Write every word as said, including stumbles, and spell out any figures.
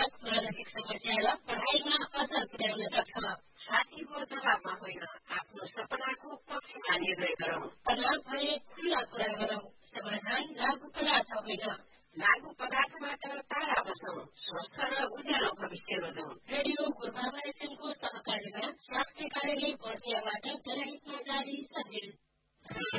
मानसिक समस्या र पढाइमा असर पुर्याउन सक्छ। साथीको दबावमा होइन, आफ्नो सपनाको पक्षमा निर्णय गरौँ। तनाव भए खुल्ला कुरा गरौँ। समाधान लागु पदार्थ होइन। लागु पदार्थबाट टाढा बसौँ। स्वस्थ र उज्यालो भविष्य रोजौँ। रेडियो गुरुबाबा एफएमको सहकार्यमा स्वास्थ्य कार्यालय बर्दियाबाट जनहितमा जारी सन्देश।